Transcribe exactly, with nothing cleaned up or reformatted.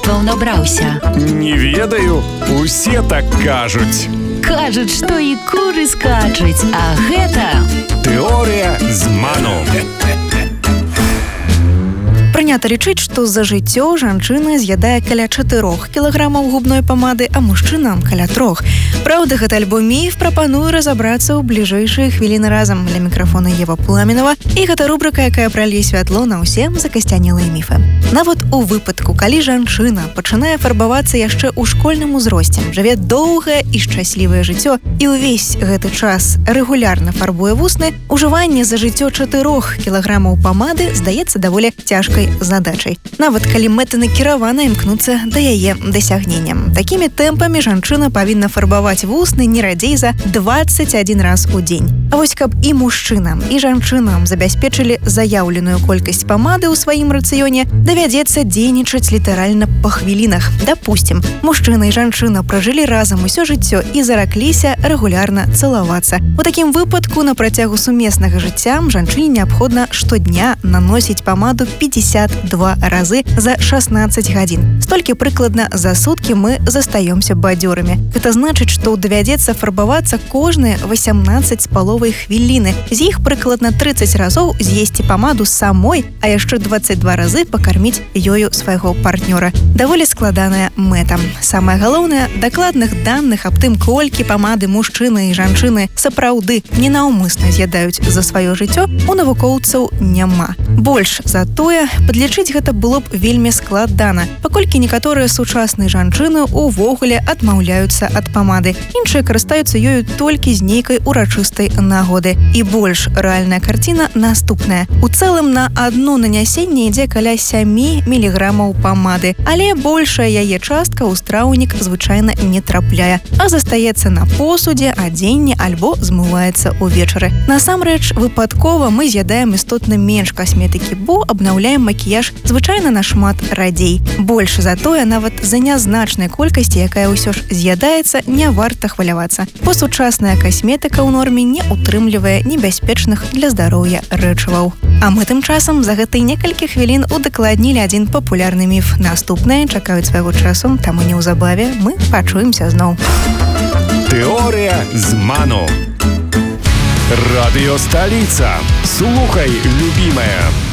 лекавстваў набраўся? Не ведаю, усе так кажуць. Кажуць, што і куры скачуць, а гэта Тэорыя зману. Прынята лічыць, што за жыццё жанчына з'ядае каля чатырох кілаграмаў губной памады, а мужчынам каля трох. Праўда, гэта альбо міф, прапаную разабрацца ў бліжэйшыя хвіліны разам. Для мікрафона Ева Пламенова. І гэта рубрыка, якая пралье святло на ўсе закасцянелыя міфы. Нават у выпадку, калі жанчына пачынае фарбавацца яшчэ ў школьным узросце, жыве доўгае і шчаслівае жыццё і ўвесь гэты час рэгулярна фарбуе вусны, ужыванне за жыццё чатырох кілаграмаў памады здаецца даволі цяжкай задачай. Нават калі мэта накіравана імкнуцца да яе дасягнення. Такімі тэмпамі жанчына павінна фарбаваць вусны не радзей за дваццаць адзін раз у дзень. А вось каб і мужчынам, і жанчынам забяспечылі заяўленую колькасць памады ў сваім рацыёне, давядзецца дзейнічаць літаральна па хвілінах. Дапусцім, мужчына і жанчына пражылі разам усё жыццё і заракліся рэгулярна цалавацца. У такім выпадку на працягу сумеснага жыцця жанчыне неабходна штодня наносіць памаду пятьдесят два разы за шаснаццаць гадзін. Столькі прыкладна за суткі мы застаёмся бадзёрымі. Гэта значыць, што давядзецца фарбавацца кожныя васямнаццаць з паловай хвіліны. З іх прыкладна трыццаць разоў з'есці памаду самой, а яшчэ дваццаць два разы пакарміць ёю свайго партнёра. Даволі складаная мэта. Самае галоўнае, дакладных даных аб тым, колькі памады мужчыны і жанчыны сапраўды ненаўмысна з'ядаюць за сваё жыццё, у навукоўцаў няма. Больш за тое, падлічыць гэта было б вельмі складана, паколькі некаторыя сучасныя жанчыны увогуле адмаўляюцца ад памады. Іншыя карыстаюцца ёю толькі з нейкай урачыстай нагоды. І больш рэальная карціна наступная. У цэлым на адно нанясенне ідзе каля сем міліграмаў памады, але большая яе частка ў страўнік звычайна не трапляе, а застаецца на посудзе, адзенні альбо змываецца ўвечары. Насамрэч, выпадкова мы з'ядаем істотна менш касметыкі, бо абнаўляем макіяж звычайна нашмат радзей. Больш за тое, нават за нязначнай колькасці, якая ўсё ж з'ядаецца, не варта хвалявацца. Бо сучасная касметыка ў норме не утрымлівае небяспечных для здароўя рэчываў. А мы тым часам за гэтай некалькі хвілін удакладнілі адзін папулярны міф. Наступныя чакаюць свайго часу, таму неўзабаве мы пачуемся зноў. Тэорыя зману. Радыё Сталіца. Слухай, любімая.